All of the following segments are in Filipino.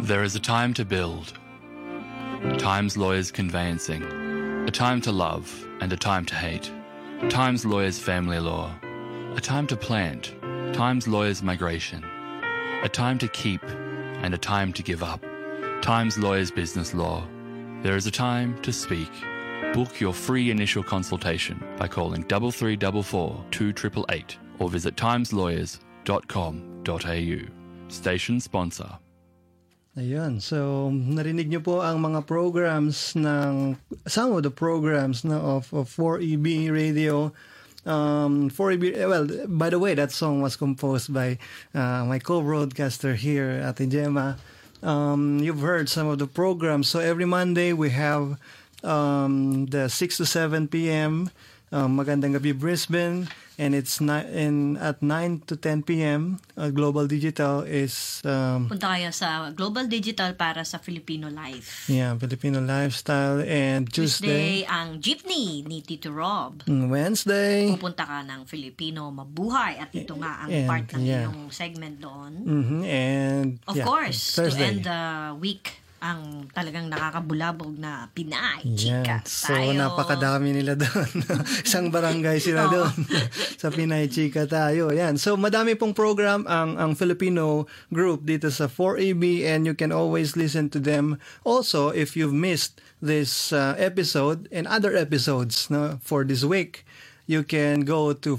There is a time to build, Times Lawyers Conveyancing, a time to love and a time to hate, Times Lawyers Family Law, a time to plant, Times Lawyers Migration, a time to keep and a time to give up, Times Lawyers Business Law. There is a time to speak. Book your free initial consultation by calling 3344 2888 or visit timeslawyers.com.au. Station sponsor. Ayun, so narinig niyo po ang mga programs ng some of the programs of 4EB Radio. 4EB, well, by the way, that song was composed by my co-broadcaster here, Ate Gemma. You've heard some of the programs. So every Monday we have the 6 to 7 p.m. Magandang Gabi Brisbane, and it's at 9 to 10 p.m. Global Digital is punta kayo sa Global Digital para sa Filipino Life. Yeah, Filipino Lifestyle. And Tuesday ang Jeepney ni Tito Rob. Wednesday pupunta ka ng Filipino Mabuhay at ito nga ang part ng iyong segment doon. And of course, Thursday. to end the week, ang talagang nakakabulabog na Pinay Chika So, tayo. napakadami nila doon. Isang barangay sila doon sa Pinay Chika tayo. Yan. So, madami pong program ang Filipino group dito sa 4EB, and you can always listen to them. Also, if you've missed this episode and other episodes for this week, you can go to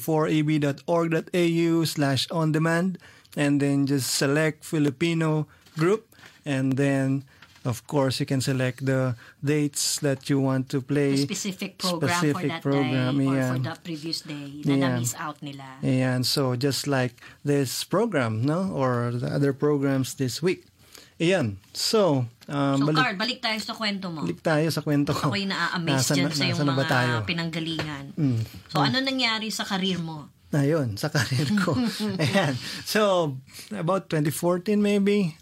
4eb.org.au/on-demand and then just select Filipino group, and then of course, you can select the dates that you want to play. A specific program for that day or for the previous day na na-miss out nila. And so, just like this program, or the other programs this week. Ayan. So, Carl, balik tayo sa kwento mo. Balik tayo sa kwento ko. Ako'y naa-amaze dyan sa yung mga pinanggalingan. So, ano nangyari sa karir mo? Ayun, sa karir ko. Ayan. So, about 2014 maybe,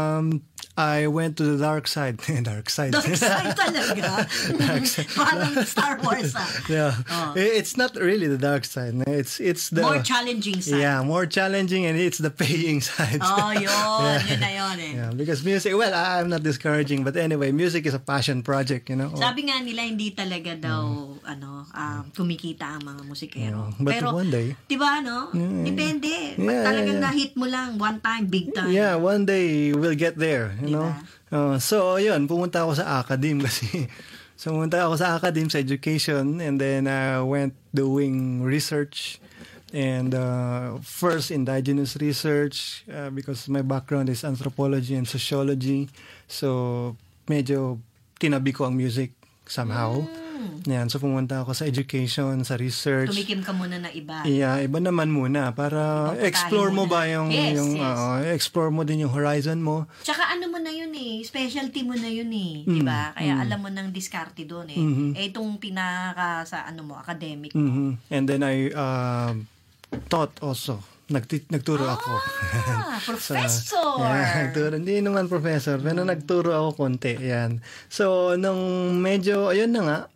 I went to the dark side. Dark side. Dark side talaga? Dark side. Parang Star Wars Yeah. It's not really the dark side. It's the more challenging side. Yeah, more challenging, and it's the paying side. Oh, yun. Yun na yun eh. Yeah, because music, well, I'm not discouraging, but anyway, music is a passion project, Sabi nga nila, hindi talaga daw, kumikita ang mga musikero. But pero, one day, diba, depende. Talagang na-hit mo lang, one time, big time. Yeah, one day, we'll get there, so, yun, pumunta ako sa academe kasi. So, pumunta ako sa academe, sa education, and then I went doing research, and first indigenous research, because my background is anthropology and sociology. So, medyo tinabi ko ang music somehow. Yan, so pumunta ako sa education, sa research. Tumikim ka muna na iba. Yeah, iba naman muna para explore mo ba yung explore mo din yung horizon mo. Tsaka ano mo na yun specialty mo na yun di ba? Kaya alam mo nang diskarte doon itong pinaka sa academic mo. And then I taught also. Nagturo ako. Professor! Nagturo. Hindi naman professor, pero nagturo ako konti. Yan. So, nung medyo, ayun na nga,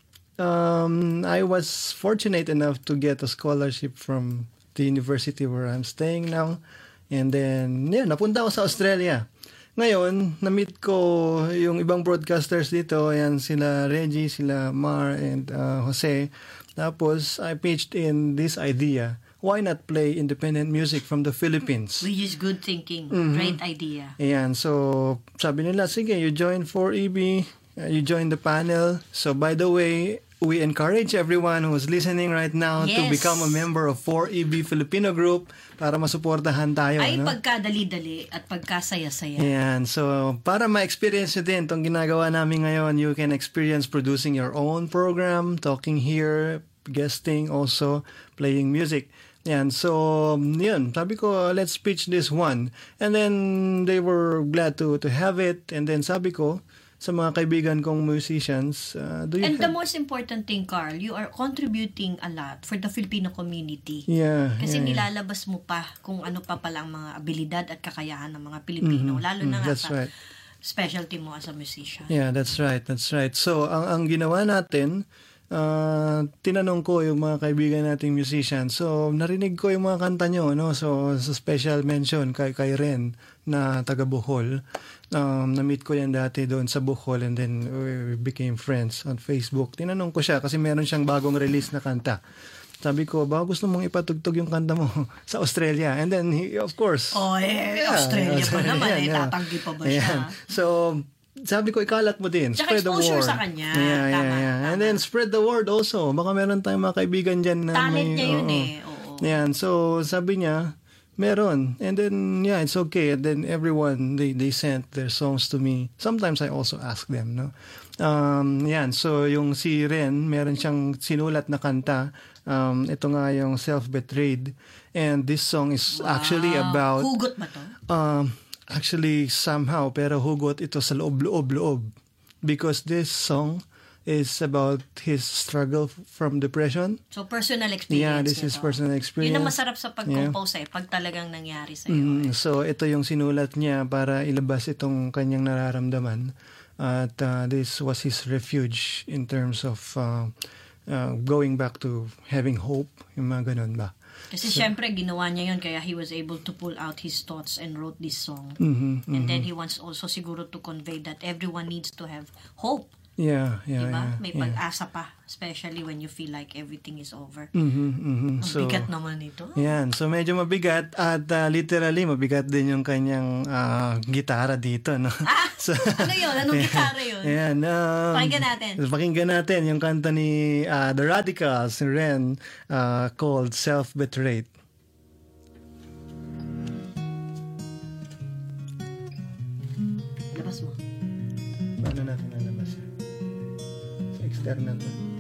I was fortunate enough to get a scholarship from the university where I'm staying now. And then, napunta ako sa Australia. Ngayon, na-meet ko yung ibang broadcasters dito. Ayan, sila Reggie, sila Mar, and Jose. Tapos, I pitched in this idea. Why not play independent music from the Philippines? Which is good thinking. Great idea. Ayan, so sabi nila, sige, you join 4EB, you join the panel. So by the way, we encourage everyone who's listening right now to become a member of 4EB Filipino Group para masuportahan tayo. Ay, pagkadali-dali at pagkasaya-saya. Ayan, so para ma-experience nyo din itong ginagawa namin ngayon, you can experience producing your own program, talking here, guesting, also playing music. Yan. So, yun. Sabi ko, let's pitch this one. And then, they were glad to have it. And then, sabi ko, sa mga kaibigan kong musicians, the most important thing, Carl, you are contributing a lot for the Filipino community. Yeah. Kasi nilalabas mo pa kung ano pa palang mga abilidad at kakayahan ng mga Pilipino. Lalo na nga sa specialty mo as a musician. Yeah, that's right. So, ang ginawa natin, tinanong ko yung mga kaibigan nating musician. So, narinig ko yung mga kanta nyo, no? So, special mention kay Ren na taga Bohol. Na-meet ko yan dati doon sa Bohol and then we became friends on Facebook. Tinanong ko siya kasi meron siyang bagong release na kanta. Sabi ko, baka gusto mong ipatugtog yung kanta mo sa Australia. And then, of course. Australia pa naman. Tatanggi pa ba siya? So, sabi ko, ikalat mo din. Tsaka spread the exposure word. sa kanya. Tama. And then, spread the word also. Baka meron tayong mga kaibigan dyan na talent niya yun Oo. Yan. So, sabi niya, meron. And then, it's okay. And then, everyone, they sent their songs to me. Sometimes, I also ask them, no? So, yung si Ren, meron siyang sinulat na kanta. Ito nga yung Self-Betrayed. And this song is actually about... Hugot ba to? Actually, somehow, pero hugot ito sa loob. Because this song is about his struggle from depression. So, personal experience. Yeah, this is personal experience. Yun ang masarap sa pag-compose pag talagang nangyari sa'yo. So, ito yung sinulat niya para ilabas itong kanyang nararamdaman. At this was his refuge in terms of going back to having hope, yung mga ganun ba. Kasi syempre, ginawa niya yun kaya he was able to pull out his thoughts and wrote this song. And then he wants also siguro to convey that everyone needs to have hope. Yeah. Diba? May pag-asa pa, especially when you feel like everything is over. So, mabigat naman ito. Yan. So, medyo mabigat at literally, mabigat din yung kanyang gitara dito, no? So, ano yun? Anong gitara yun? Ayan. Pakinggan natin yung kanta ni The Radicals, Ren, called Self-Betrayed. Labas mo. Paano natin nalabas? Sa external ba?